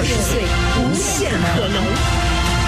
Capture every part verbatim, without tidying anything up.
二十岁，无限可能。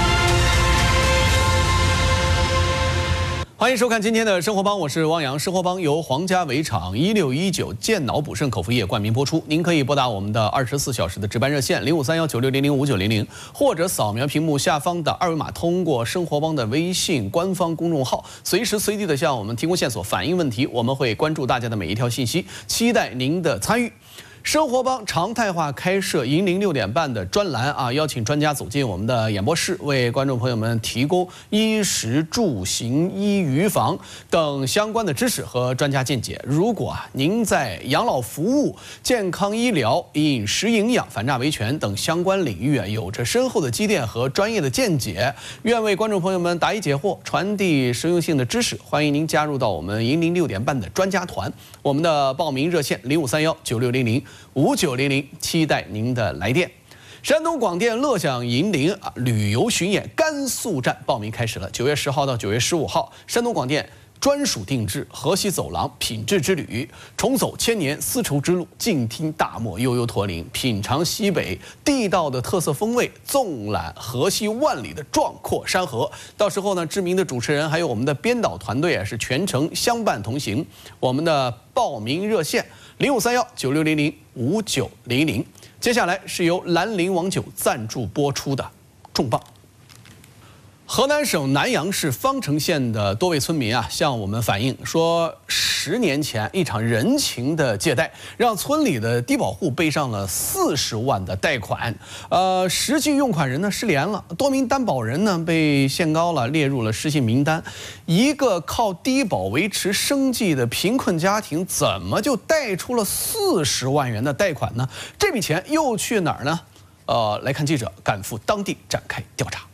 欢迎收看今天的生活帮，我是汪洋。生活帮由皇家围场一六一九健脑补肾口服液冠名播出。您可以拨打我们的二十四小时的值班热线零五三幺九六零零五九零零，或者扫描屏幕下方的二维码，通过生活帮的微信官方公众号，随时随地的向我们提供线索、反映问题。我们会关注大家的每一条信息，期待您的参与。生活帮常态化开设银铃六点半的专栏啊，邀请专家走进我们的演播室，为观众朋友们提供衣食住行、医预防等相关的知识和专家见解。如果啊您在养老服务、健康医疗、饮食营养、反诈维权等相关领域啊，有着深厚的积淀和专业的见解，愿为观众朋友们答疑解惑、传递实用性的知识，欢迎您加入到我们银铃六点半的专家团。我们的报名热线零五三幺九六零零五九零零，期待您的来电。山东广电乐享银铃啊旅游巡演甘肃站报名开始了，九月十号到九月十五号，山东广电专属定制河西走廊品质之旅，重走千年丝绸之路，静听大漠悠悠驼铃，品尝西北地道的特色风味，纵览河西万里的壮阔山河。到时候呢，知名的主持人还有我们的编导团队啊，是全程相伴同行。我们的报名热线零五三幺九六零零五九零零。接下来是由兰陵王酒赞助播出的重磅。河南省南阳市方城县的多位村民啊，向我们反映说，十年前一场人情的借贷，让村里的低保户背上了四十万的贷款，呃，实际用款人呢失联了，多名担保人呢被限高了，列入了失信名单。一个靠低保维持生计的贫困家庭，怎么就贷出了四十万元的贷款呢？这笔钱又去哪儿呢？呃，来看记者赶赴当地展开调查。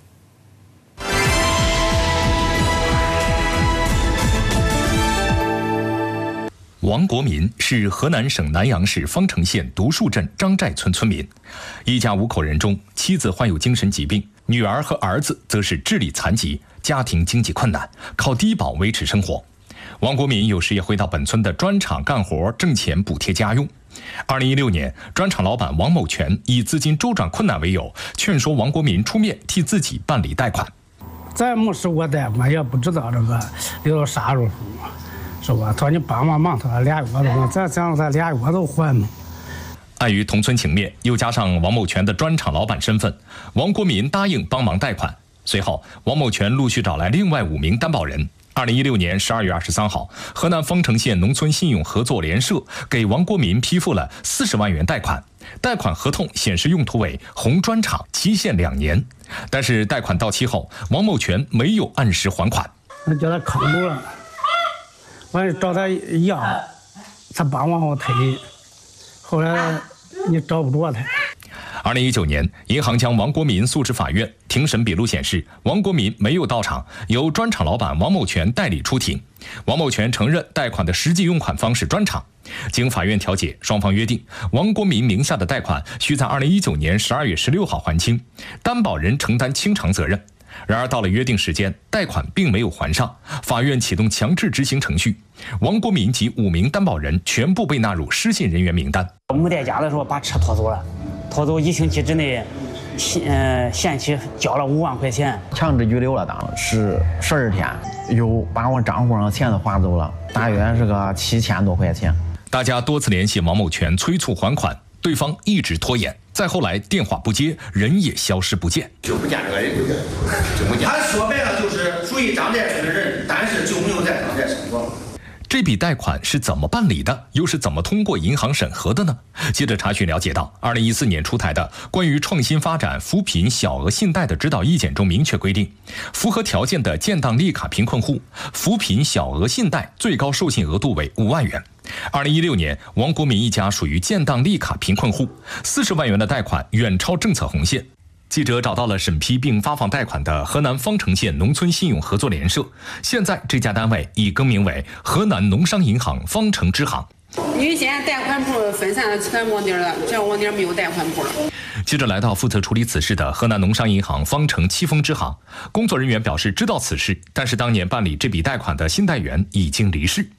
王国民是河南省南阳市方城县独树镇张寨村村民，一家五口人中，妻子患有精神疾病，女儿和儿子则是智力残疾，家庭经济困难，靠低保维持生活。王国民有时也会到本村的砖厂干活挣钱补贴家用。二零一六年，砖厂老板王某全以资金周转困难为由，劝说王国民出面替自己办理贷款。 咱没试过贷款，也不知道这个留到啥时候。是吧？他说你帮帮忙，他俩月都，咱想咱俩月都还嘛。 碍于同村情面，又加上王某全的砖厂老板身份，王国民答应帮忙贷款。随后，王某全陆续找来另外五名担保人。二零一六年十二月二十三号，河南方城县农村信用合作联社给王国民批复了四十万元贷款，贷款合同显示用途为红砖厂，期限两年。但是贷款到期后，王某全没有按时还款。 我叫他坑住了。完找他要，他帮往后推，后来你找不着他。 二零一九年，银行将王国民诉至法院，庭审笔录显示，王国民没有到场，由砖厂老板王某全代理出庭。王某全承认贷款的实际用款方是砖厂。经法院调解，双方约定，王国民名下的贷款需在二零一九年十二月十六号还清，担保人承担清偿责任。然而到了约定时间，贷款并没有还上，法院启动强制执行程序，王国民及五名担保人全部被纳入失信人员名单。 母贷家的说把车拖走了，拖走一星期之内，呃，限期交了五万块钱， 强制拘留了，当是十二天，又把我账户上钱都划走了，大约是个七千多块钱。 大家多次联系王某全催促还款，对方一直拖延。再后来电话不接，人也消失不见， 就不见这个人，就不见。他说白了就是属于张寨村的人，但是就没有在张寨生活。 这笔贷款是怎么办理的？又是怎么通过银行审核的呢？接着查询了解到，二零一四年出台的关于创新发展扶贫小额信贷的指导意见中明确规定，符合条件的建档立卡贫困户扶贫小额信贷最高授信额度为五万元。二零一六年，王国民一家属于建档立卡贫困户，四十万元的贷款远超政策红线。记者找到了审批并发放贷款的河南方城县农村信用合作联社，现在这家单位已更名为河南农商银行方城支行。 因为现在贷款部分散到其他网点了，这个网点没有贷款部了。 记者来到负责处理此事的河南农商银行方城七丰支行，工作人员表示知道此事，但是当年办理这笔贷款的信贷员已经离世。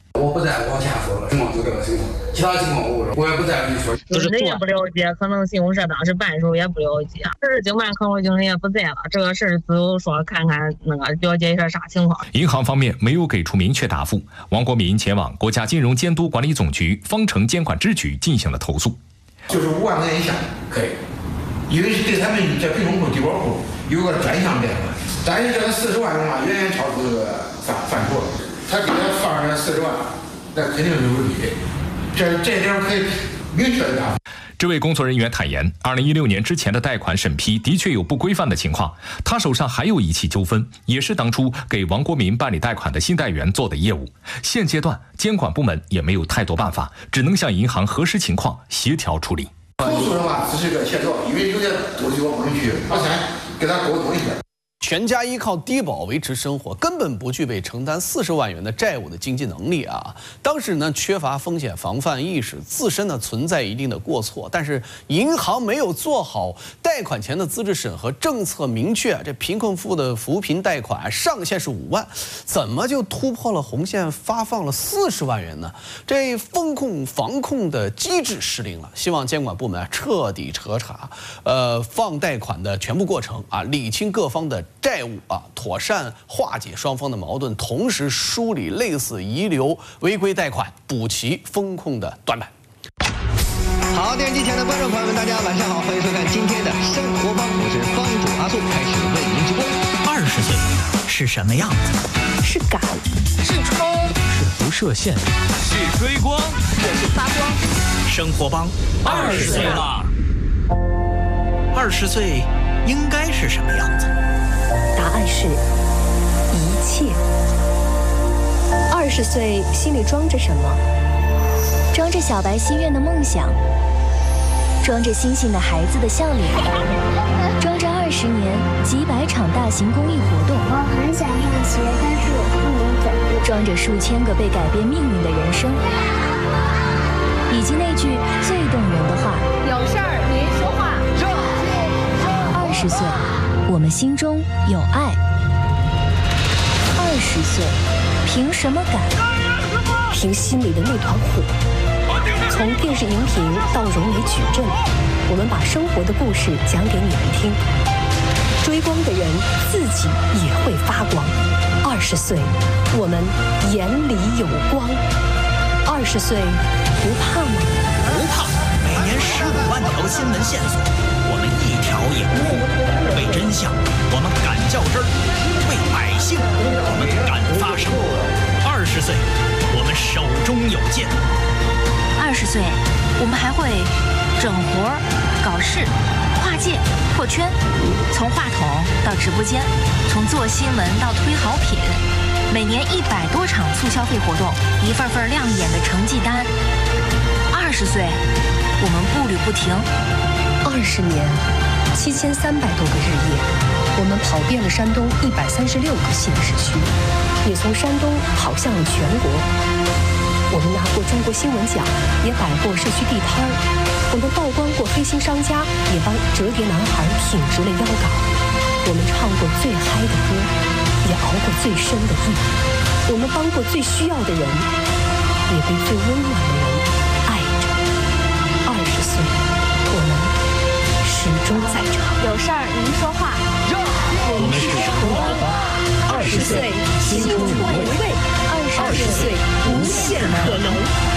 我不在往下说了，情况就这个情况，其他情况我不知道，我也不在乎你说。 人也不了解，可能新闻社当时办的时候也不了解。这是经办客户经理也不在了，这个事儿只有说看看那个了解一下啥情况。 银行方面没有给出明确答复，王国民前往国家金融监督管理总局方城监管支局进行了投诉。 就是五万块钱以下可以，因为是对他们这贫困户、低保户有个专项贷款，但是这个四十万的话远远超出这个范范畴了。他给他放上四十万，那肯定是有利的。这这点可以明确的答复。 这位工作人员坦言，二零一六年之前的贷款审批的确有不规范的情况。他手上还有一起纠纷，也是当初给王国民办理贷款的信贷员做的业务。现阶段监管部门也没有太多办法，只能向银行核实情况，协调处理。 投诉的话只是个协调，因为有些东西我不能去，我先跟他沟通一下。 全家依靠低保维持生活，根本不具备承担四十万元的债务的经济能力啊！当时呢，缺乏风险防范意识，自身呢存在一定的过错，但是银行没有做好贷款前的资质审核，政策明确，这贫困户的扶贫贷款上限是五万，怎么就突破了红线，发放了四十万元呢？这风控防控的机制失灵了，希望监管部门啊彻底彻查，呃，放贷款的全部过程啊，理清各方的债务啊，妥善化解双方的矛盾，同时梳理类似遗留违规贷款，补齐风控的短板。 好，电视机前的观众朋友们，大家晚上好，欢迎收看今天的生活帮，我是帮主阿素，开始为您直播。二十岁是什么样子？是赶，是冲，是不设限，是追光，也是发光。生活帮，二十岁了，二十岁应该是什么样子？ 答案是一切。二十岁心里装着什么？装着小白心愿的梦想，装着星星的孩子的笑脸，装着二十年几百场大型公益活动。 我很想上学，但是我不能走路。 装着数千个被改变命运的人生，以及那句最动人的话： 有事儿您说话。 二十岁，我们心中有爱。二十岁，凭什么敢？凭心里的那团火。从电视荧屏到融媒矩阵，我们把生活的故事讲给你们听。追光的人自己也会发光。二十岁，我们眼里有光。二十岁，不怕吗？ 不怕。每年十五万条新闻线索，我们一条也不误。为真相，我们敢较真儿；为百姓，我们敢发声。二十岁，我们手中有剑。 二十岁，我们还会整活、搞事、跨界、破圈，从话筒到直播间，从做新闻到推好品，每年一百多场促消费活动，一份份亮眼的成绩单。二十岁，我们步履不停。 二十年，七千三百多个日夜，我们跑遍了山东一百三十六个县市区，也从山东跑向了全国。我们拿过中国新闻奖，也摆过社区地摊儿；我们曝光过黑心商家，也帮折叠男孩挺直了腰杆；我们唱过最嗨的歌，也熬过最深的夜；我们帮过最需要的人，也被最温暖的人爱着。二十岁，我们始终在这。 有事儿您说话。 我们是生活帮。二十岁，青春回味。二十岁，无限可能。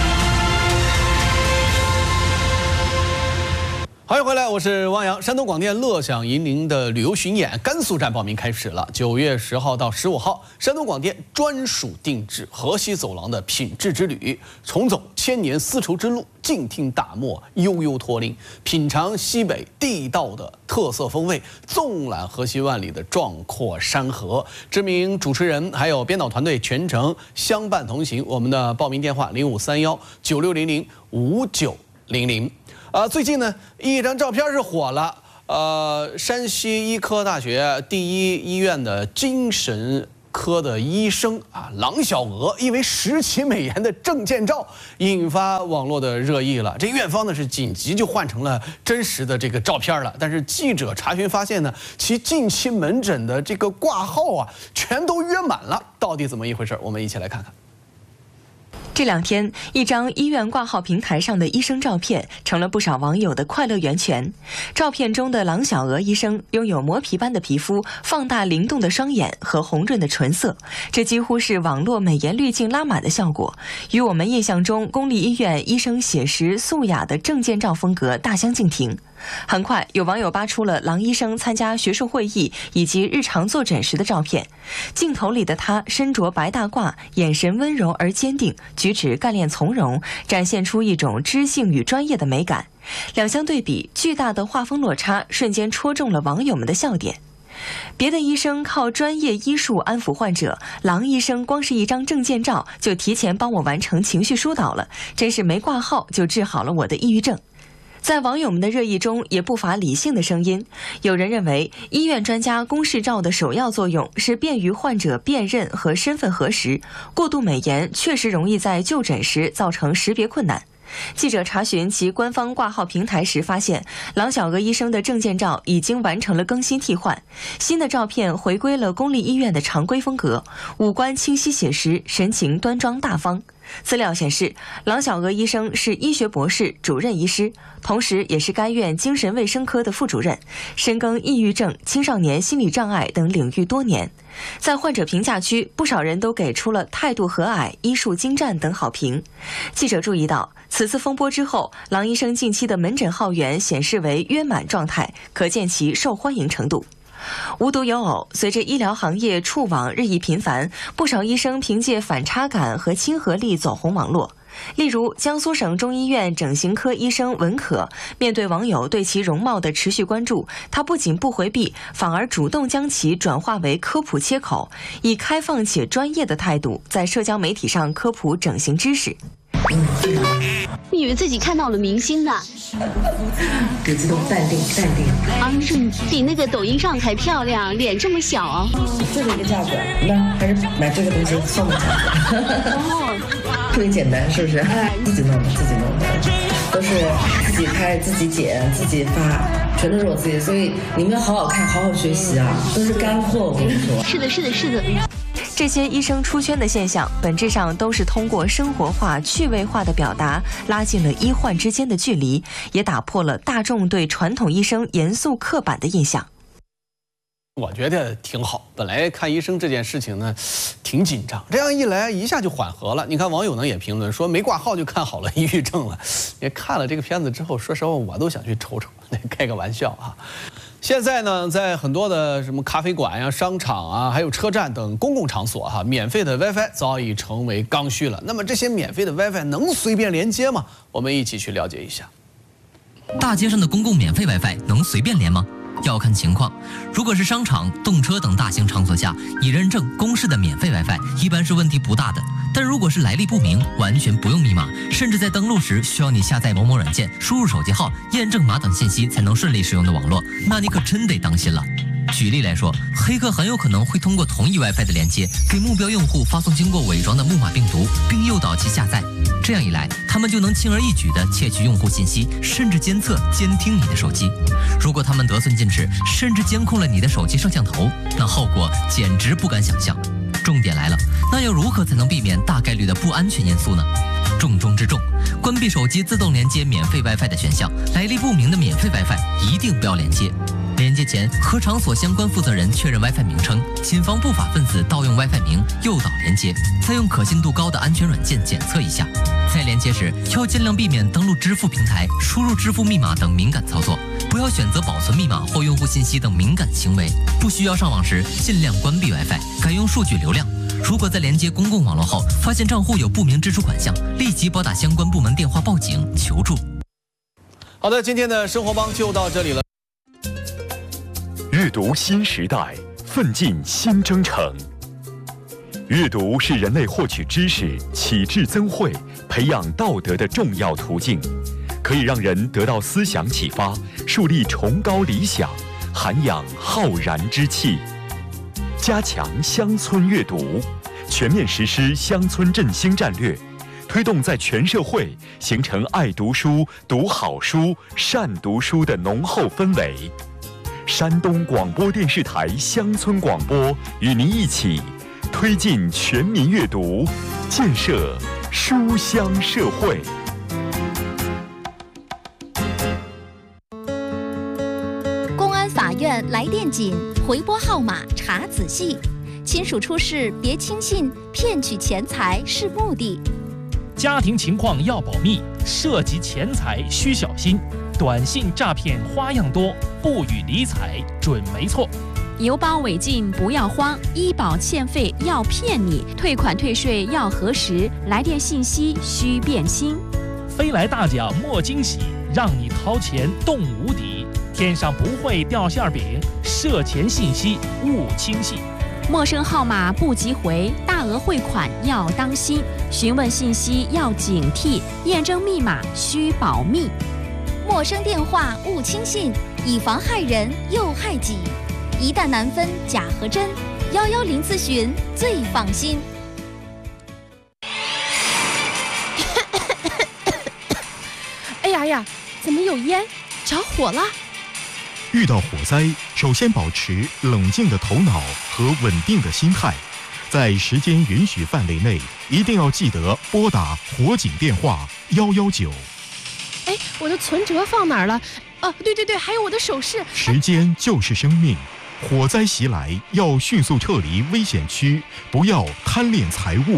欢迎回来，我是汪洋。山东广电乐享银铃的旅游巡演甘肃站报名开始了，九月十号到十五号，山东广电专属定制河西走廊的品质之旅，重走千年丝绸之路，静听大漠悠悠驼铃，品尝西北地道的特色风味，纵览河西万里的壮阔山河。知名主持人还有编导团队全程相伴同行。我们的报名电话零五三幺九六零零五九零零。啊，最近呢，一张照片是火了。呃，山西医科大学第一医院的精神科的医生啊，郎小娥，因为十期美颜的证件照引发网络的热议了。这院方呢是紧急就换成了真实的这个照片了。但是记者查询发现呢，其近期门诊的这个挂号啊，全都约满了。到底怎么一回事？我们一起来看看。 这两天，一张医院挂号平台上的医生照片成了不少网友的快乐源泉。照片中的郎小娥医生拥有磨皮般的皮肤、放大灵动的双眼和红润的唇色，这几乎是网络美颜滤镜拉满的效果，与我们印象中公立医院医生写实素雅的证件照风格大相径庭。很快，有网友扒出了郎医生参加学术会议以及日常坐诊时的照片。镜头里的他身着白大褂，眼神温柔而坚定，举止干练从容，展现出一种知性与专业的美感。两相对比，巨大的画风落差瞬间戳中了网友们的笑点。别的医生靠专业医术安抚患者，郎医生光是一张证件照就提前帮我完成情绪疏导了，真是没挂号就治好了我的抑郁症。在网友们的热议中，也不乏理性的声音。有人认为，医院专家公示照的首要作用是便于患者辨认和身份核实，过度美颜确实容易在就诊时造成识别困难。记者查询其官方挂号平台时发现，郎小娥医生的证件照已经完成了更新替换，新的照片回归了公立医院的常规风格，五官清晰写实，神情端庄大方。资料显示，郎小娥医生是医学博士、主任医师，同时也是该院精神卫生科的副主任，深耕抑郁症、青少年心理障碍等领域多年。在患者评价区，不少人都给出了态度和蔼、医术精湛等好评。记者注意到，此次风波之后，郎医生近期的门诊号源显示为约满状态，可见其受欢迎程度。无独有偶，随着医疗行业触网日益频繁，不少医生凭借反差感和亲和力走红网络。例如，江苏省中医院整形科医生文可，面对网友对其容貌的持续关注，他不仅不回避，反而主动将其转化为科普切口，以开放且专业的态度在社交媒体上科普整形知识。 你以为自己看到了明星呢？ 别激动，淡定，淡定。 啊，是比那个抖音上还漂亮，脸这么小哦。 这个一个价格，那还是买这个东西送的价格。哦，特别简单，是不是？自己弄的，自己弄的，都是自己拍、自己剪、自己发，全都是我自己。所以你们要好好看，好好学习啊，都是干货，我跟你说。 是的，是的，是的。 这些医生出圈的现象，本质上都是通过生活化、趣味化的表达，拉近了医患之间的距离，也打破了大众对传统医生严肃刻板的印象。 我觉得挺好，本来看医生这件事情呢，挺紧张，这样一来一下就缓和了。你看网友呢也评论说，没挂号就看好了抑郁症了。也看了这个片子之后，说实话我都想去瞅瞅，开个玩笑啊。现在呢，在很多的什么咖啡馆呀、商场啊，还有车站等公共场所哈，免费的 WiFi 早已成为刚需了。那么这些免费的 WiFi 能随便连接吗？我们一起去了解一下。 大街上的公共免费 WiFi 能随便连吗？要看情况。如果是商场、动车等大型场所下已认证公示的免费 WiFi， 一般是问题不大的。但如果是来历不明、完全不用密码，甚至在登录时需要你下载某某软件、输入手机号、验证码等信息才能顺利使用的网络，那你可真得当心了。举例来说，黑客很有可能会通过同一 WiFi 的连接，给目标用户发送经过伪装的木马病毒，并诱导其下载。这样一来，他们就能轻而易举地窃取用户信息，甚至监测、监听你的手机。如果他们得寸进尺，甚至监控了你的手机摄像头，那后果简直不敢想象。重点来了，那要如何才能避免大概率的不安全因素呢？重中之重，关闭手机自动连接免费 WiFi 的选项，来历不明的免费 WiFi 一定不要连接。连接前和场所相关负责人确认 WiFi 名称，谨防不法分子盗用 WiFi 名诱导连接，再用可信度高的安全软件检测一下。在连接时要尽量避免登录支付平台、输入支付密码等敏感操作，不要选择保存密码或用户信息等敏感行为。不需要上网时尽量关闭 WiFi， 改用数据流量。如果在连接公共网络后发现账户有不明支出款项，立即拨打相关部门电话报警求助。 好的，今天的生活帮就到这里了。 阅读新时代，奋进新征程。阅读是人类获取知识、启智增慧、培养道德的重要途径，可以让人得到思想启发，树立崇高理想，涵养浩然之气。加强乡村阅读，全面实施乡村振兴战略，推动在全社会形成爱读书、读好书、善读书的浓厚氛围。山东广播电视台乡村广播与您一起推进全民阅读，建设书香社会。 公安法院来电紧，回拨号码查仔细。亲属出事别轻信，骗取钱财是目的。 家庭情况要保密，涉及钱财需小心。短信诈骗花样多，不予理睬准没错。 邮包违禁不要慌，医保欠费要骗你，退款退税要核实，来电信息需辨清。 飞来大奖莫惊喜，让你掏钱动无底。天上不会掉馅饼，涉钱信息勿轻信。 陌生号码不急回，大额汇款要当心，询问信息要警惕，验证密码需保密。 陌生电话勿轻信，以防害人又害己。一旦难分假和真，幺幺零咨询最放心。 哎呀呀，怎么有烟？着火了！ 遇到火灾，首先保持冷静的头脑和稳定的心态，在时间允许范围内，一定要记得拨打火警电话幺幺九。 哎，我的存折放哪儿了？哦，对对对，还有我的首饰。 时间就是生命，火灾袭来要迅速撤离危险区，不要贪恋财物。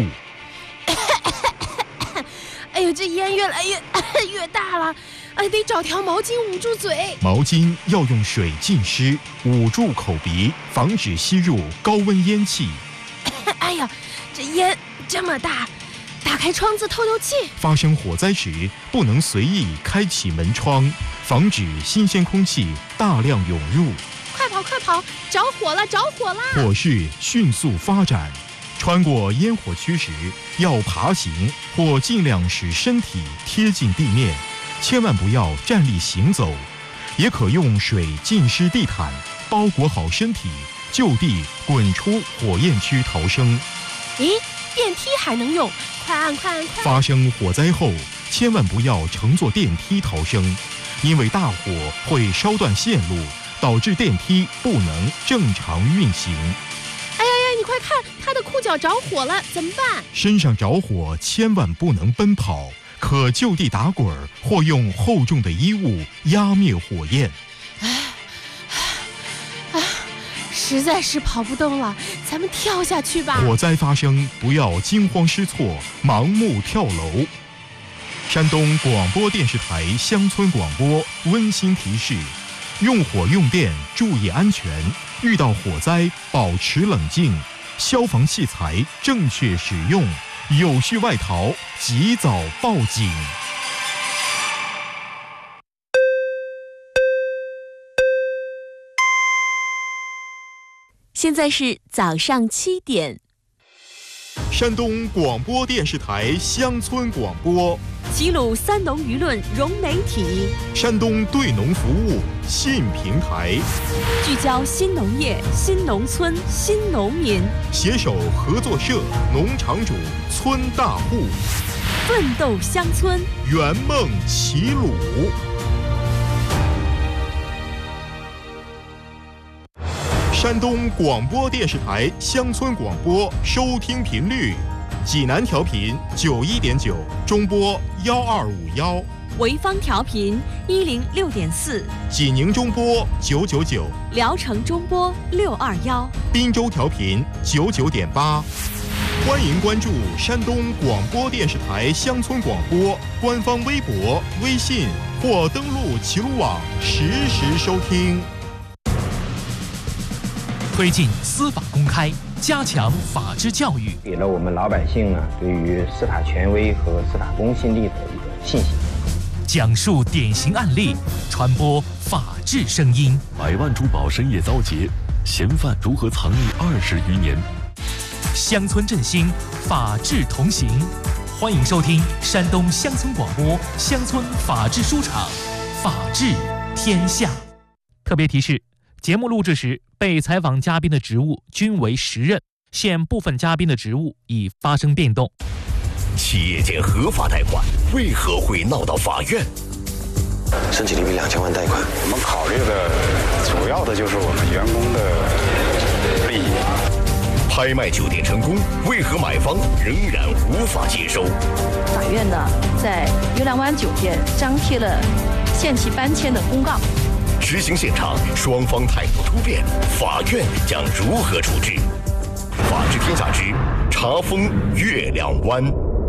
哎呦，这烟越来越越大了，哎，得找条毛巾捂住嘴。 毛巾要用水浸湿，捂住口鼻，防止吸入高温烟气。 哎呀，这烟这么大，打开窗子透透气。 发生火灾时，不能随意开启门窗，防止新鲜空气大量涌入。 快跑快跑，着火了着火了！ 火势迅速发展。穿过烟火区时，要爬行或尽量使身体贴近地面，千万不要站立行走。也可用水浸湿地毯，包裹好身体，就地滚出火焰区逃生。 咦，电梯还能用？快按快按快！ 发生火灾后，千万不要乘坐电梯逃生，因为大火会烧断线路，导致电梯不能正常运行。 哎呀呀，你快看，他的裤脚着火了，怎么办？ 身上着火千万不能奔跑，可就地打滚或用厚重的衣物压灭火焰。 实在是跑不动了，咱们跳下去吧。 火灾发生，不要惊慌失措，盲目跳楼。山东广播电视台乡村广播温馨提示：用火用电注意安全，遇到火灾保持冷静，消防器材正确使用，有序外逃，及早报警。 现在是早上七点。 山东广播电视台乡村广播， 齐鲁三农舆论融媒体， 山东对农服务新平台， 聚焦新农业、新农村、新农民， 携手合作社、农场主、村大户， 奋斗乡村， 圆梦齐鲁。山东广播电视台乡村广播收听频率：济南调频九一点九，中波幺二五幺； 潍坊调频一零六点四， 济宁中波九九九， 聊城中波六二幺， 滨州调频九九点八。欢迎关注山东广播电视台乡村广播官方微博、微信，或登录齐鲁网实时收听。 推进司法公开，加强法治教育， 给了我们老百姓呢对于司法权威和司法公信力的一个信心。 讲述典型案例，传播法治声音。 百万珠宝深夜遭劫，嫌犯如何藏匿二十余年？ 乡村振兴，法治同行。欢迎收听山东乡村广播乡村法治书场，法治天下。特别提示：节目录制时，被采访嘉宾的职务均为实任，现部分嘉宾的职务已发生变动。 企业间合法贷款为何会闹到法院？ 申请了一笔两千万贷款，我们考虑的主要的就是我们员工的利益。 拍卖酒店成功，为何买方仍然无法接收？ 法院呢，在月亮湾酒店张贴了限期搬迁的公告。 执行现场，双方态度突变，法院将如何处置？法治天下之查封月亮湾。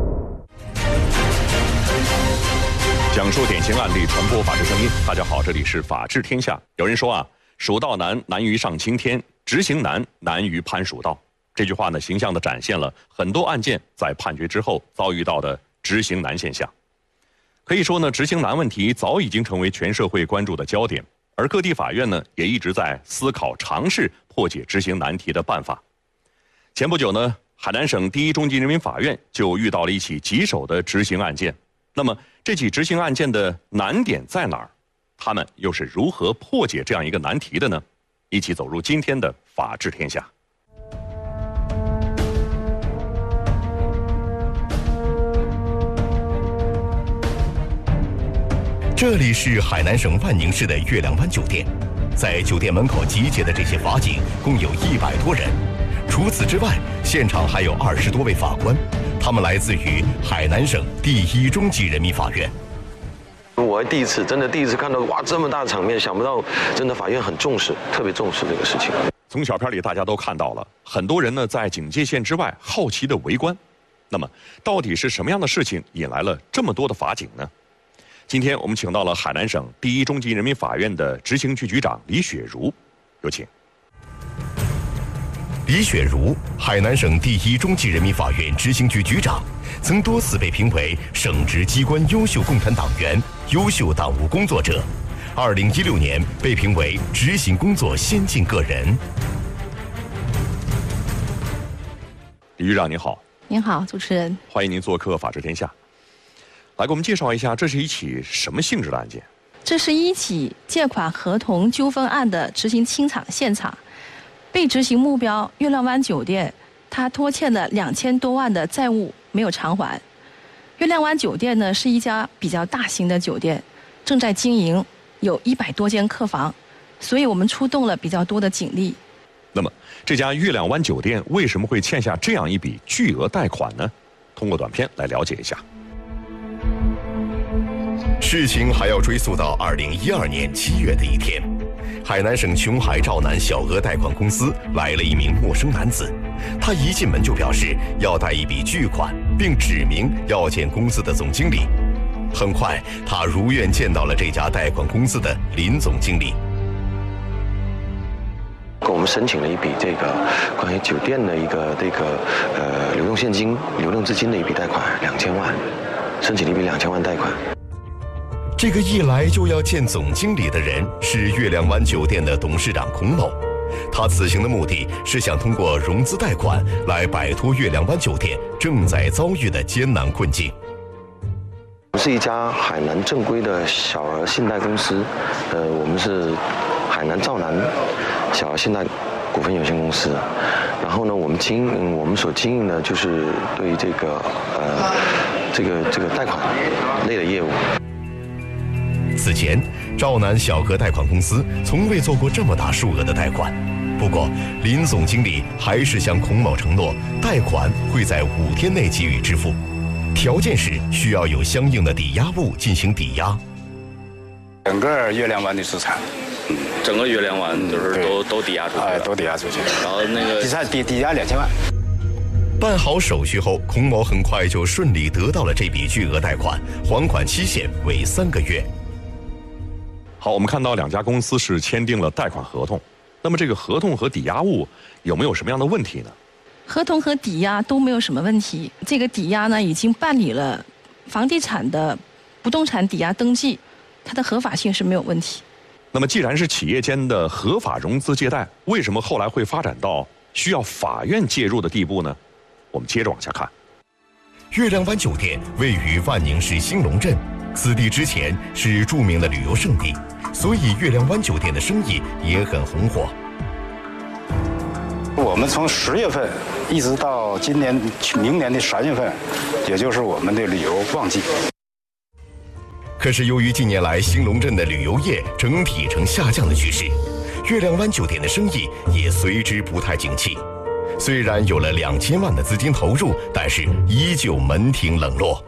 讲述典型案例，传播法治声音。大家好，这里是法治天下。有人说啊，蜀道难，难于上青天；执行难，难于攀蜀道。这句话呢，形象地展现了很多案件在判决之后遭遇到的执行难现象。可以说呢，执行难问题早已经成为全社会关注的焦点，而各地法院呢，也一直在思考尝试破解执行难题的办法。前不久呢，海南省第一中级人民法院就遇到了一起棘手的执行案件。那么，这起执行案件的难点在哪儿？他们又是如何破解这样一个难题的呢？一起走入今天的法治天下。 这里是海南省万宁市的月亮湾酒店，在酒店门口集结的这些法警共有一百多人。除此之外，现场还有二十多位法官，他们来自于海南省第一中级人民法院。 我第一次，真的第一次看到哇这么大的场面，想不到真的法院很重视，特别重视这个事情。 从小片里大家都看到了，很多人呢在警戒线之外好奇的围观。那么，到底是什么样的事情引来了这么多的法警呢？今天我们请到了海南省第一中级人民法院的执行局局长李雪茹，有请。 李雪茹，海南省第一中级人民法院执行局局长，曾多次被评为省直机关优秀共产党员、优秀党务工作者。二零一六年被评为执行工作先进个人。 李局长您好。 您好，主持人。 欢迎您做客法治天下。来给我们介绍一下，这是一起什么性质的案件？ 这是一起借款合同纠纷案的执行清场现场。被执行目标月亮湾酒店，他拖欠的两千多万的债务没有偿还。月亮湾酒店呢是一家比较大型的酒店，正在经营，有一百多间客房，所以我们出动了比较多的警力。 那么，这家月亮湾酒店为什么会欠下这样一笔巨额贷款呢？通过短片来了解一下。 事情还要追溯到二零一二年七月的一天。海南省琼海兆南小额贷款公司来了一名陌生男子，他一进门就表示要贷一笔巨款，并指明要见公司的总经理。很快，他如愿见到了这家贷款公司的林总经理。 我们申请了一笔这个关于酒店的一个这个呃流动现金、流动资金的一笔贷款，两千万，申请了一笔两千万贷款。 这个一来就要见总经理的人是月亮湾酒店的董事长孔某，他此行的目的是想通过融资贷款来摆脱月亮湾酒店正在遭遇的艰难困境。 我们是一家海南正规的小额信贷公司，呃，我们是海南兆南小额信贷股份有限公司。然后呢，我们经嗯我们所经营的就是对这个呃这个这个贷款类的业务。 此前，兆南小额贷款公司从未做过这么大数额的贷款。不过，林总经理还是向孔某承诺，贷款会在五天内给予支付，条件是需要有相应的抵押物进行抵押。 整个月亮湾的资产， 嗯，整个月亮湾就是都都抵押出去， 哎，都抵押出去。 然后那个抵押抵抵押两千万。 办好手续后，孔某很快就顺利得到了这笔巨额贷款，还款期限为三个月。 好，我们看到两家公司是签订了贷款合同，那么这个合同和抵押物有没有什么样的问题呢？ 合同和抵押都没有什么问题。这个抵押呢，已经办理了房地产的不动产抵押登记，它的合法性是没有问题。 那么既然是企业间的合法融资借贷，为什么后来会发展到需要法院介入的地步呢？我们接着往下看。 月亮湾酒店位于万宁市兴隆镇，此地之前是著名的旅游胜地，所以月亮湾酒店的生意也很红火。 我们从十月份一直到今年明年的三月份，也就是我们的旅游旺季。 可是由于近年来兴隆镇的旅游业整体呈下降的趋势，月亮湾酒店的生意也随之不太景气。 虽然有了两千万的资金投入，但是依旧门庭冷落。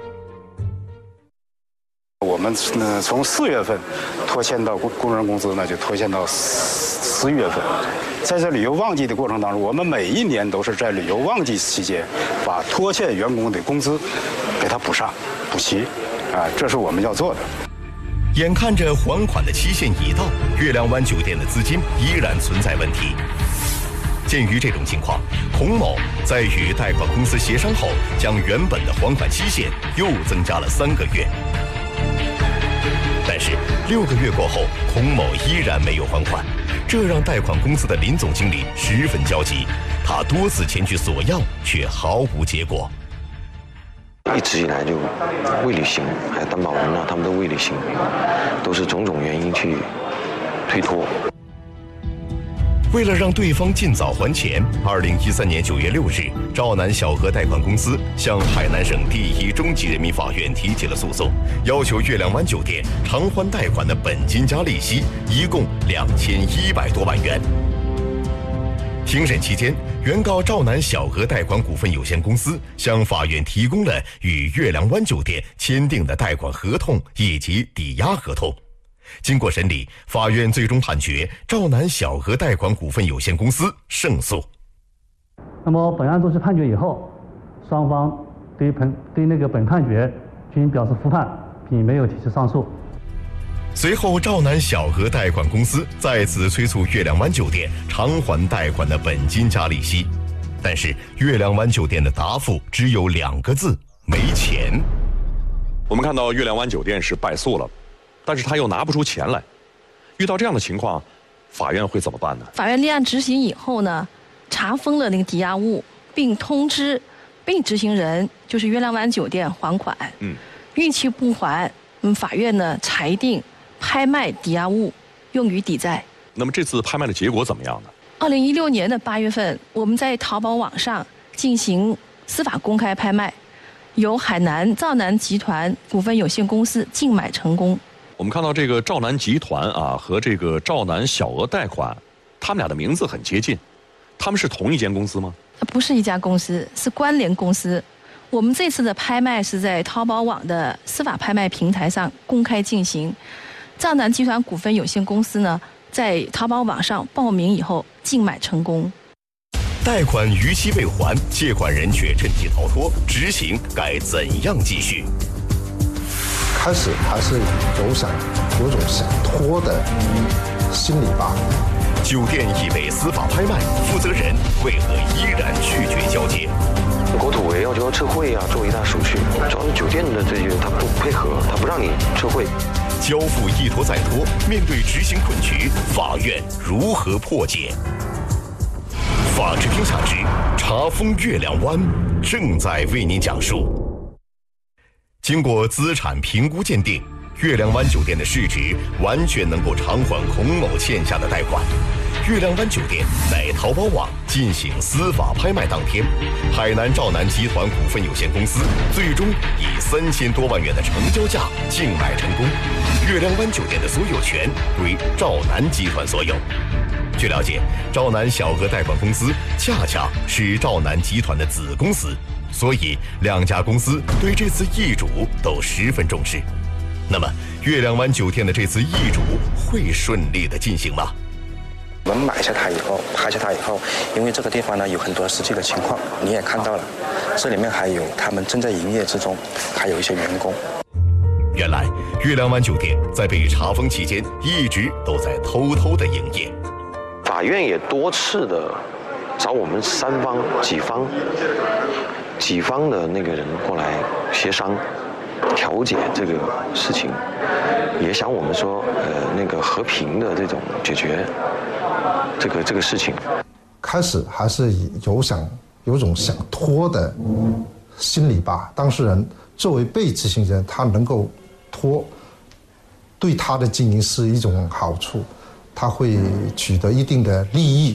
我们呢从四月份拖欠到工工人工资呢，就拖欠到十一月份。在这旅游旺季的过程当中，我们每一年都是在旅游旺季期间，把拖欠员工的工资给他补上、补齐，啊，这是我们要做的。 眼看着还款的期限已到，月亮湾酒店的资金依然存在问题。鉴于这种情况，孔某在与贷款公司协商后，将原本的还款期限又增加了三个月。但是六个月过后，孔某依然没有还款，这让贷款公司的林总经理十分焦急。他多次前去索要，却毫无结果。 一直以来就未履行，还有担保人啊，他们都未履行，都是种种原因去推脱。 为了让对方尽早还钱，二零一三年九月六日，赵南小额贷款公司向海南省第一中级人民法院提起了诉讼，要求月亮湾酒店偿还贷款的本金加利息，一共两千一百多万元。庭审期间，原告赵南小额贷款股份有限公司向法院提供了与月亮湾酒店签订的贷款合同以及抵押合同。经过审理，法院最终判决赵南小额贷款股份有限公司胜诉。 那么本案作出判决以后，双方对本对那个本判决均表示复判，并没有提起上诉。 随后，赵南小额贷款公司再次催促月亮湾酒店偿还贷款的本金加利息，但是月亮湾酒店的答复只有两个字：没钱。 我们看到月亮湾酒店是败诉了，但是他又拿不出钱来。遇到这样的情况，法院会怎么办呢？ 法院立案执行以后呢，查封了那个抵押物，并通知被执行人，就是月亮湾酒店还款。嗯，逾期不还，嗯，法院呢裁定拍卖抵押物用于抵债。 那么这次拍卖的结果怎么样呢？ 二零一六年的八月份，我们在淘宝网上进行司法公开拍卖，由海南兆南集团股份有限公司竞买成功。 我们看到这个兆南集团啊和这个兆南小额贷款，他们俩的名字很接近，他们是同一间公司吗？ 不是一家公司，是关联公司。我们这次的拍卖是在淘宝网的司法拍卖平台上公开进行。兆南集团股份有限公司呢，在淘宝网上报名以后竞买成功。 贷款逾期未还，借款人却趁机逃脱，执行该怎样继续？ 开始还是有想有种想拖的心理吧。 酒店已被司法拍卖，负责人为何依然拒绝交接？ 国土委要求撤汇啊，做一大手续。主要是酒店的这些他不配合，他不让你撤汇。 交付一拖再拖，面对执行困局，法院如何破解？法治天下之查封月亮湾正在为您讲述。经过资产评估鉴定，月亮湾酒店的市值完全能够偿还孔某欠下的贷款。月亮湾酒店在淘宝网进行司法拍卖当天，海南兆南集团股份有限公司最终以三千多万元的成交价竞买成功，月亮湾酒店的所有权归兆南集团所有。据了解，兆南小额贷款公司恰恰是兆南集团的子公司，所以两家公司对这次易主都十分重视。那么，月亮湾酒店的这次易主会顺利的进行吗？ 我们买下它以后，拍下它以后，因为这个地方呢有很多实际的情况，你也看到了，这里面还有他们正在营业之中，还有一些员工。 原来，月亮湾酒店在被查封期间一直都在偷偷的营业。 法院也多次的找我们三方、几方、几方的那个人过来协商、调解这个事情，也想我们说，呃，那个和平的这种解决这个这个事情。 开始还是有想有种想拖的心理吧。当事人作为被执行人，他能够拖，对他的经营是一种好处。他会取得一定的利益。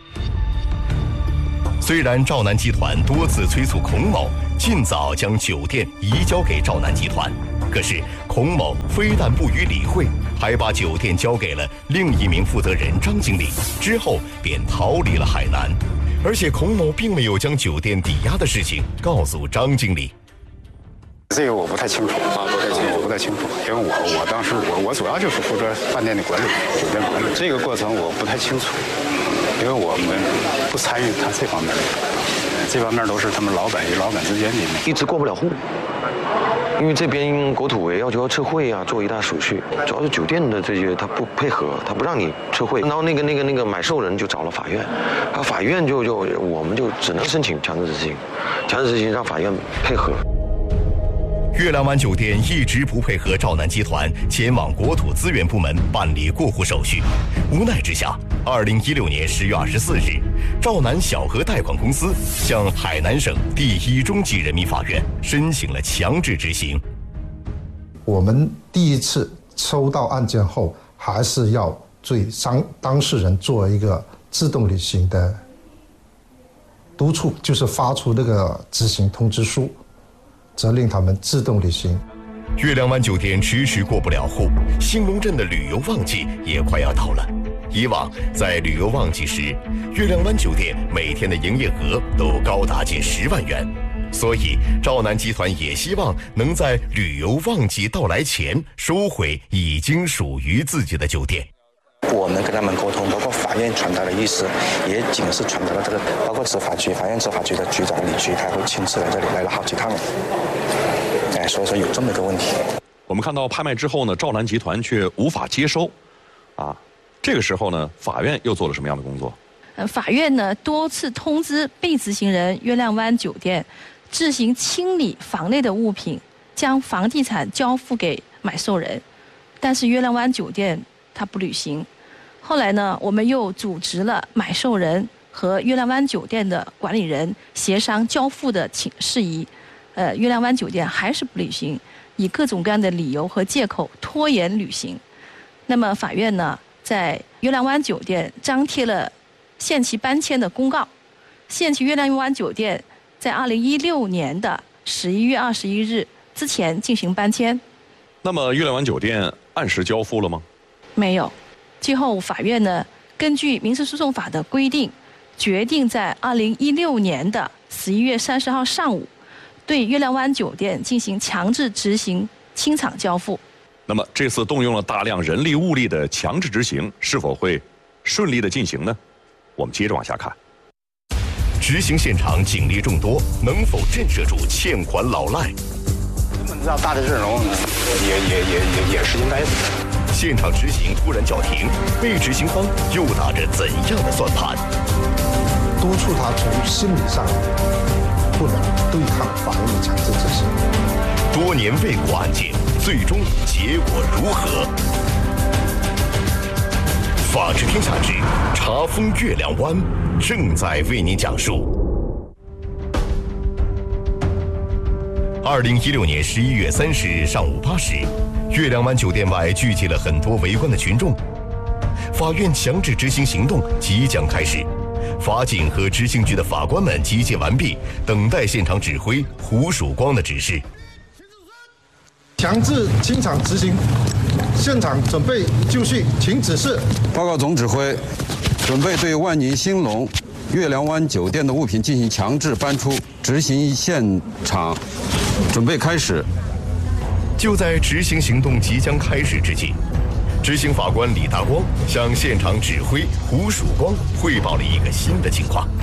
虽然兆南集团多次催促孔某尽早将酒店移交给兆南集团，可是孔某非但不予理会，还把酒店交给了另一名负责人张经理，之后便逃离了海南。 而且孔某并没有将酒店抵押的事情告诉张经理。 这个我不太清楚啊，不太清楚，我不太清楚，因为我我当时我我主要就是负责饭店的管理，酒店管理，这个过程我不太清楚，因为我们不参与他这方面的，这方面都是他们老板与老板之间的， 一直过不了户。因为这边国土委要求要撤汇啊，做一大手续，主要是酒店的这些他不配合，他不让你撤汇，然后那个那个那个买受人就找了法院，啊，法院就就我们就只能申请强制执行，强制执行让法院配合。 月亮湾酒店一直不配合兆南集团前往国土资源部门办理过户手续，无奈之下，二零一六年十月二十四日，兆南小额贷款公司向海南省第一中级人民法院申请了强制执行。 我们第一次收到案件后，还是要对当当事人做一个自动履行的督促，就是发出那个执行通知书，责令他们自动履行。 月亮湾酒店迟迟过不了户，兴隆镇的旅游旺季也快要到了。以往在旅游旺季时，月亮湾酒店每天的营业额都高达近十万元，所以兆南集团也希望能在旅游旺季到来前收回已经属于自己的酒店。 我们跟他们沟通，包括法院传达的意思，也仅是传达了这个，包括执法局、法院执法局的局长李局，他会亲自来这里来了好几趟，哎，所以说有这么一个问题。 我们看到拍卖之后呢，兆南集团却无法接收，啊，这个时候呢，法院又做了什么样的工作？ 呃，法院呢多次通知被执行人月亮湾酒店自行清理房内的物品，将房地产交付给买受人，但是月亮湾酒店他不履行。后来呢，我们又组织了买受人和月亮湾酒店的管理人协商交付的请事宜，呃，月亮湾酒店还是不履行，以各种各样的理由和借口拖延履行。那么法院呢，在月亮湾酒店张贴了限期搬迁的公告，限期月亮湾酒店在二零一六年的十一月二十一日之前进行搬迁。 那么月亮湾酒店按时交付了吗？ 没有。最后法院呢，根据民事诉讼法的规定，决定在二零一六年的十一月三十号上午，对月亮湾酒店进行强制执行清场交付。 那么这次动用了大量人力物力的强制执行，是否会顺利的进行呢？我们接着往下看。 执行现场警力众多，能否震慑住欠款老赖？ 这么大的阵容，也也也也也是应该的。 现场执行突然叫停，被执行方又打着怎样的算盘？ 督促他从心理上不能对抗法院的强制执行。 多年未果案件，最终结果如何？法治天下之查封月亮湾正在为您讲述。二零一六年十一月三十日上午八时，月亮湾酒店外聚集了很多围观的群众。法院强制执行行动即将开始，法警和执行局的法官们集结完毕，等待现场指挥胡曙光的指示。 强制清场执行，现场准备就绪，请指示。 报告总指挥，准备对万宁兴隆月亮湾酒店的物品进行强制搬出，执行现场准备开始。 就在执行行动即将开始之际，执行法官李大光向现场指挥胡曙光汇报了一个新的情况。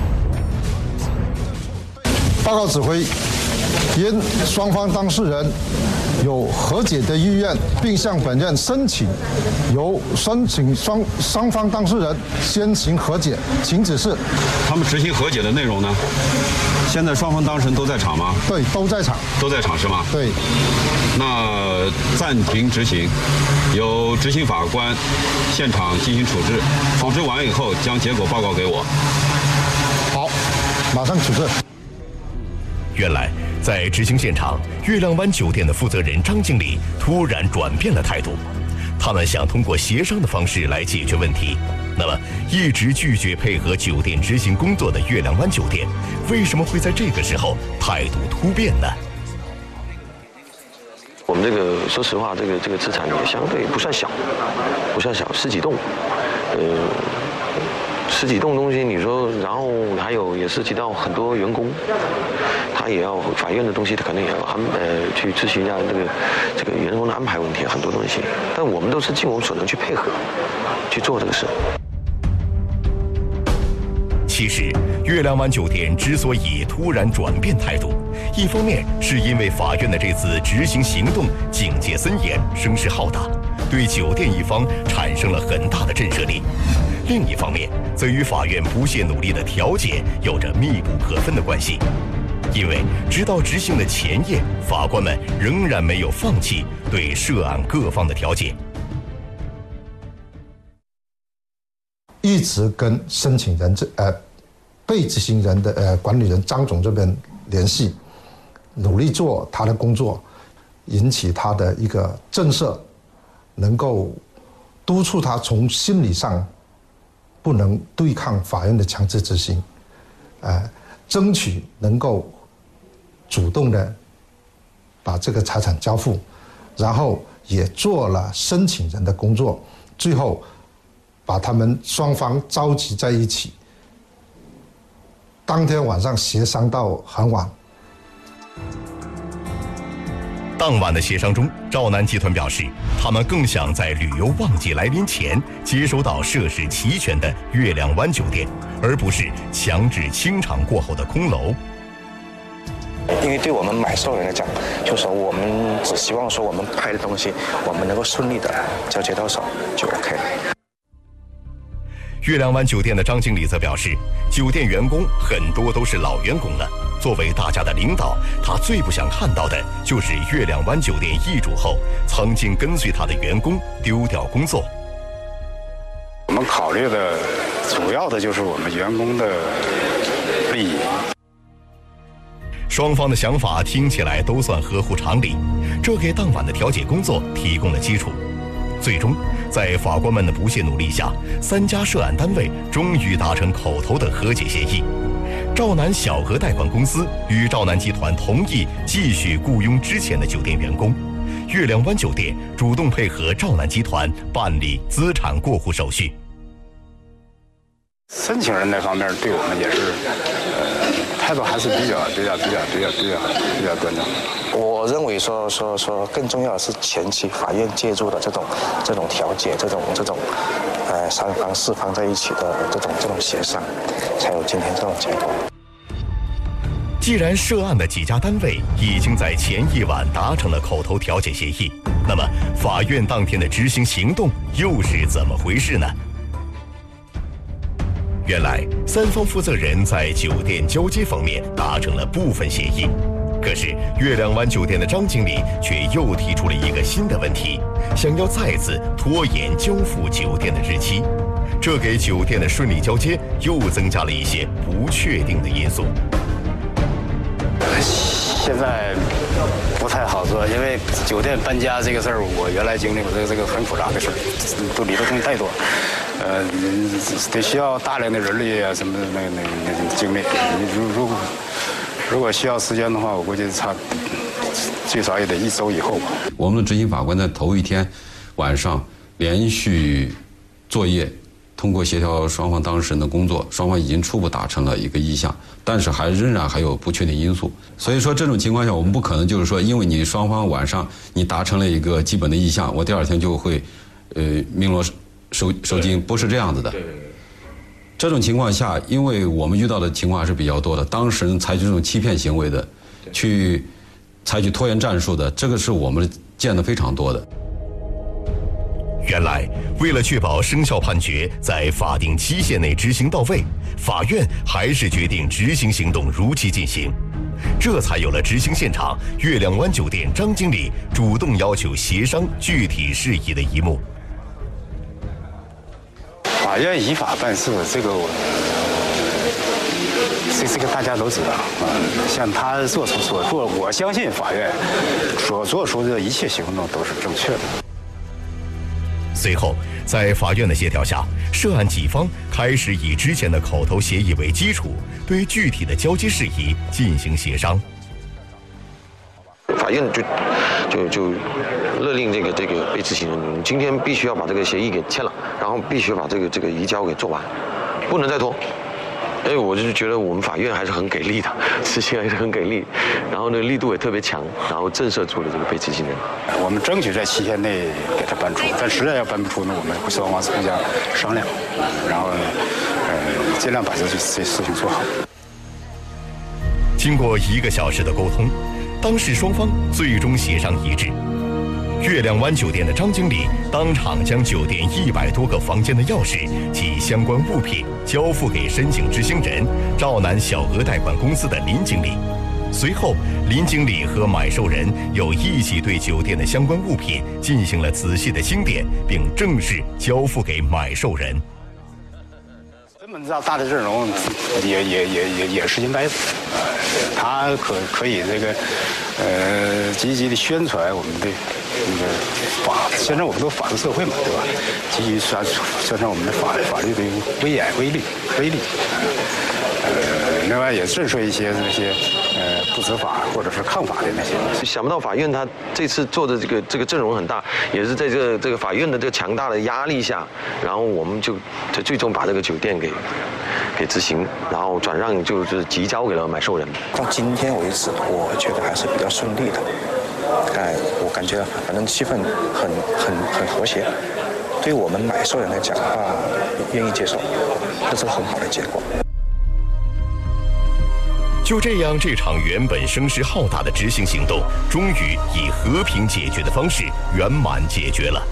报告指挥，因双方当事人有和解的意愿，并向本院申请由申请双双方当事人先行和解，请指示。 他们执行和解的内容呢？现在双方当事人都在场吗？ 对，都在场。 都在场是吗？ 对。 那暂停执行，由执行法官现场进行处置，处置完以后将结果报告给我。 好，马上处置。 原来，在执行现场，月亮湾酒店的负责人张经理突然转变了态度，他们想通过协商的方式来解决问题。那么，一直拒绝配合酒店执行工作的月亮湾酒店，为什么会在这个时候态度突变呢？ 我们这个说实话，这个这个资产也相对不算小，不算小，十几栋，呃， 十几栋东西，你说，然后还有也涉及到很多员工，他也要法院的东西，他可能也要安呃去咨询一下这个这个员工的安排问题，很多东西。但我们都是尽我们所能去配合去做这个事。 其实，月亮湾酒店之所以突然转变态度，一方面是因为法院的这次执行行动警戒森严、声势浩大，对酒店一方产生了很大的震慑力；另一方面，则与法院不懈努力的调解有着密不可分的关系。因为直到执行的前夜，法官们仍然没有放弃对涉案各方的调解， 一直跟申请人这呃被执行人的呃管理人张总这边联系，努力做他的工作，引起他的一个震慑，能够督促他从心理上不能对抗法院的强制执行，呃，争取能够主动的把这个财产交付，然后也做了申请人的工作，最后把他们双方召集在一起，当天晚上协商到很晚。 当晚的协商中，兆南集团表示，他们更想在旅游旺季来临前接收到设施齐全的月亮湾酒店，而不是强制清场过后的空楼。 因为对我们买受人来讲，就是说我们只希望说我们拍的东西，我们能够顺利的交接到手就 OK 了。 月亮湾酒店的张经理则表示，酒店员工很多都是老员工了。作为大家的领导，他最不想看到的就是月亮湾酒店易主后，曾经跟随他的员工丢掉工作。 我们考虑的主要的就是我们员工的利益。 双方的想法听起来都算合乎常理，这给当晚的调解工作提供了基础。最终，在法官们的不懈努力下，三家涉案单位终于达成口头的和解协议。兆南小额贷款公司与兆南集团同意继续雇佣之前的酒店员工，月亮湾酒店主动配合兆南集团办理资产过户手续。 申请人那方面对我们也是，呃，态度还是比较比较比较比较比较比较端正。 我认为说说说更重要的是前期法院介入的这种这种调解，这种这种，呃，三方四方在一起的这种这种协商，才有今天这种结果。 既然涉案的几家单位已经在前一晚达成了口头调解协议，那么法院当天的执行行动又是怎么回事呢？原来，三方负责人在酒店交接方面达成了部分协议，可是月亮湾酒店的张经理却又提出了一个新的问题，想要再次拖延交付酒店的日期，这给酒店的顺利交接又增加了一些不确定的因素。 现在不太好说，因为酒店搬家这个事儿，我原来经历过，这个这个很复杂的事儿，都里头东西太多，呃，得需要大量的人力啊什么的那个那个那个精力。你如如果如果需要时间的话，我估计差最少也得一周以后吧。 我们的执行法官在头一天晚上连续作业，通过协调双方当事人的工作，双方已经初步达成了一个意向，但是还仍然还有不确定因素。所以说这种情况下，我们不可能就是说，因为你双方晚上你达成了一个基本的意向，我第二天就会，呃，鸣锣收收金，不是这样子的。这种情况下，因为我们遇到的情况还是比较多的，当事人采取这种欺骗行为的，去采取拖延战术的，这个是我们见得非常多的。 原来，为了确保生效判决在法定期限内执行到位，法院还是决定执行行动如期进行，这才有了执行现场月亮湾酒店张经理主动要求协商具体事宜的一幕。 法院依法办事，这个我，这这个大家都知道啊。像他做出所做，我相信法院所做出的一切行动都是正确的。 随后，在法院的协调下，涉案几方开始以之前的口头协议为基础，对具体的交接事宜进行协商。 法院就就就勒令这个这个被执行人，今天必须要把这个协议给签了，然后必须把这个这个移交给做完， 不能再拖。哎，我就觉得我们法院还是很给力的，执行还是很给力，然后呢力度也特别强，然后震慑住了这个被执行人。 我们争取在期限内给他搬出，但实在要搬不出呢，我们会双方互相商量，然后呃尽量把这这事情做好。 经过一个小时的沟通，当事双方最终协商一致。月亮湾酒店的张经理当场将酒店一百多个房间的钥匙及相关物品交付给申请执行人兆南小额贷款公司的林经理。随后，林经理和买受人又一起对酒店的相关物品进行了仔细的清点，并正式交付给买受人。 这么大大的阵容，也也也也也是应该的。他可可以这个呃积极的宣传我们的那个法，现在我们都法治社会嘛，对吧？积极宣宣传我们的法法律的威严、威力、威力。呃，另外也震慑一些这些呃不执法或者是抗法的那些。 想不到法院他这次做的这个这个阵容很大，也是在这个这个法院的这个强大的压力下，然后我们就就最终把这个酒店给给执行，然后转让就是急交给了买受人。 到今天为止，我觉得还是比较顺利的。哎，我感觉反正气氛很很很和谐，对于我们买受人来讲的话，愿意接受，这是很好的结果。 就这样，这场原本声势浩大的执行行动，终于以和平解决的方式圆满解决了。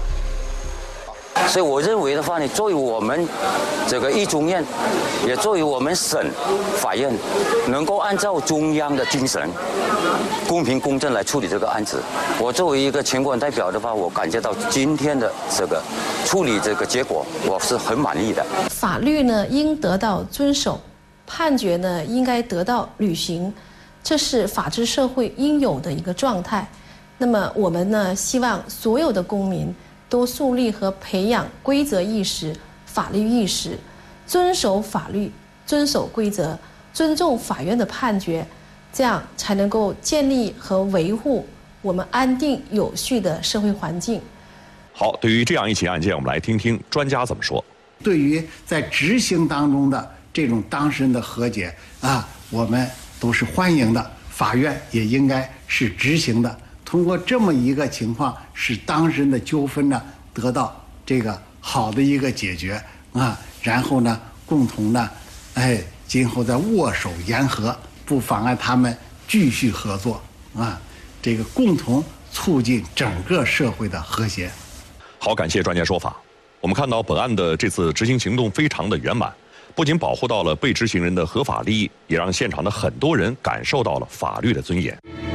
所以我认为的话呢，作为我们这个一中院，也作为我们省法院，能够按照中央的精神，公平公正来处理这个案子。我作为一个全国人代表的话，我感觉到今天的这个处理这个结果，我是很满意的。 法律呢应得到遵守，判决呢应该得到履行，这是法治社会应有的一个状态。那么我们呢希望所有的公民都树立和培养规则意识、法律意识，遵守法律、遵守规则，尊重法院的判决，这样才能够建立和维护我们安定有序的社会环境。 好，对于这样一起案件，我们来听听专家怎么说。 对于在执行当中的这种当事人的和解啊，我们都是欢迎的，法院也应该是执行的。通过这么一个情况，使当事人的纠纷呢得到这个好的一个解决啊，然后呢，共同呢，哎，今后再握手言和，不妨碍他们继续合作啊，这个共同促进整个社会的和谐。 好，感谢专家说法。我们看到本案的这次执行行动非常的圆满，不仅保护到了被执行人的合法利益，也让现场的很多人感受到了法律的尊严。